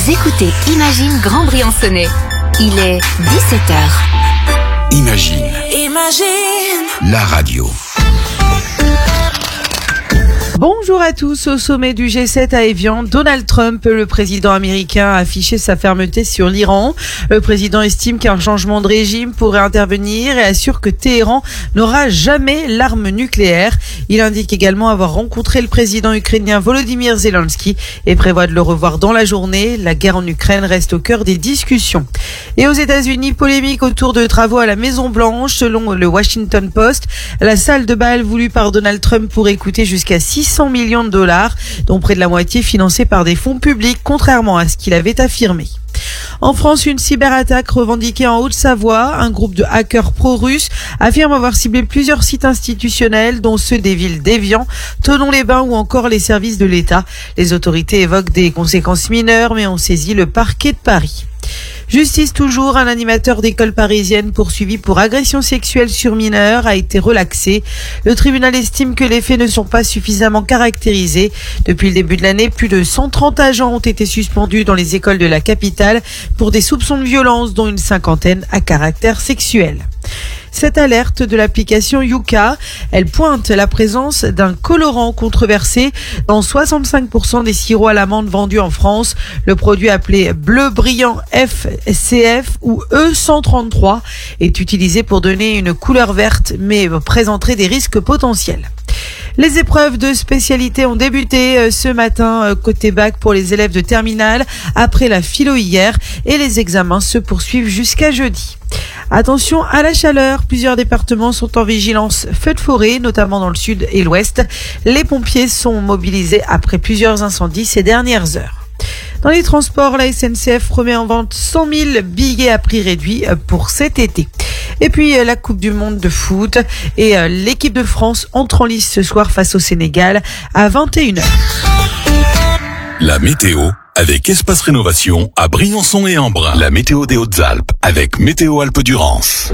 Vous écoutez Imagine Grand Briançonnais. Il est 17h. Imagine. La radio. Bonjour à tous. Au sommet du G7 à Évian, Donald Trump, le président américain, a affiché sa fermeté sur l'Iran. Le président estime qu'un changement de régime pourrait intervenir et assure que Téhéran n'aura jamais l'arme nucléaire. Il indique également avoir rencontré le président ukrainien Volodymyr Zelensky et prévoit de le revoir dans la journée. La guerre en Ukraine reste au cœur des discussions. Et aux États-Unis, polémique autour de travaux à la Maison-Blanche. Selon le Washington Post, la salle de bal voulue par Donald Trump pourrait coûter jusqu'à 600 millions de dollars, dont près de la moitié financés par des fonds publics, contrairement à ce qu'il avait affirmé. En France, une cyberattaque revendiquée en Haute-Savoie. Un groupe de hackers pro-russes affirme avoir ciblé plusieurs sites institutionnels, dont ceux des villes d'Évian, Thonon-les-Bains ou encore les services de l'État. Les autorités évoquent des conséquences mineures, mais ont saisi le parquet de Paris. Justice toujours, un animateur d'école parisienne poursuivi pour agression sexuelle sur mineur a été relaxé. Le tribunal estime que les faits ne sont pas suffisamment caractérisés. Depuis le début de l'année, plus de 130 agents ont été suspendus dans les écoles de la capitale pour des soupçons de violence, dont une cinquantaine à caractère sexuel. Cette alerte de l'application Yuka, elle pointe la présence d'un colorant controversé dans 65% des sirops à l'amande vendus en France. Le produit appelé bleu brillant FCF ou E133 est utilisé pour donner une couleur verte mais présenterait des risques potentiels. Les épreuves de spécialité ont débuté ce matin côté bac pour les élèves de terminale après la philo hier et les examens se poursuivent jusqu'à jeudi. Attention à la chaleur, plusieurs départements sont en vigilance feu de forêt, notamment dans le sud et l'ouest. Les pompiers sont mobilisés après plusieurs incendies ces dernières heures. Dans les transports, la SNCF remet en vente 100 000 billets à prix réduit pour cet été. Et puis la Coupe du Monde de foot et l'équipe de France entre en lice ce soir face au Sénégal à 21h. La météo avec Espace Rénovation à Briançon et Embrun. La météo des Hautes-Alpes avec Météo Alpes-Durance.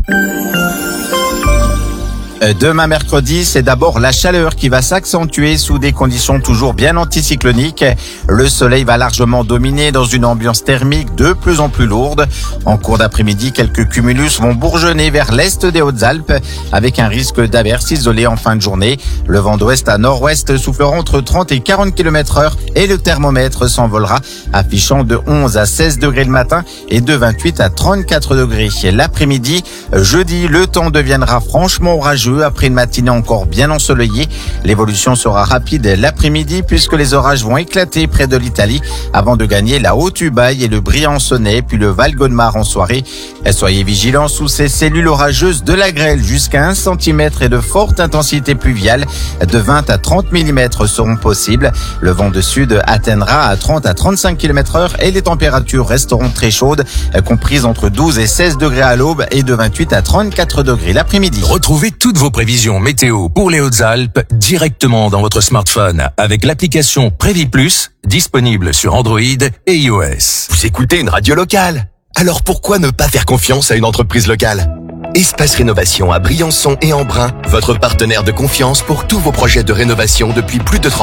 Demain mercredi, c'est d'abord la chaleur qui va s'accentuer sous des conditions toujours bien anticycloniques. Le soleil va largement dominer dans une ambiance thermique de plus en plus lourde. En cours d'après-midi, quelques cumulus vont bourgeonner vers l'est des Hautes-Alpes avec un risque d'averse isolée en fin de journée. Le vent d'ouest à nord-ouest soufflera entre 30 et 40 km/h et le thermomètre s'envolera, affichant de 11 à 16 degrés le matin et de 28 à 34 degrés l'après-midi. Jeudi, le temps deviendra franchement orageux après une matinée encore bien ensoleillée. L'évolution sera rapide l'après-midi puisque les orages vont éclater près de l'Italie avant de gagner la Haute-Ubaye et le Briançonnais puis le Val-Godemar en soirée. Soyez vigilants sous ces cellules orageuses de la grêle jusqu'à 1 cm et de forte intensité pluviale. De 20 à 30 mm seront possibles. Le vent de sud atteindra à 30 à 35 km/h et les températures resteront très chaudes, comprises entre 12 et 16 degrés à l'aube et de 28 à 34 degrés l'après-midi. Retrouvez toutes vos prévisions météo pour les Hautes-Alpes directement dans votre smartphone avec l'application Prévis Plus, disponible sur Android et iOS. Vous écoutez une radio locale, alors pourquoi ne pas faire confiance à une entreprise locale ? Espace Rénovation à Briançon et Embrun, votre partenaire de confiance pour tous vos projets de rénovation depuis plus de 30 ans.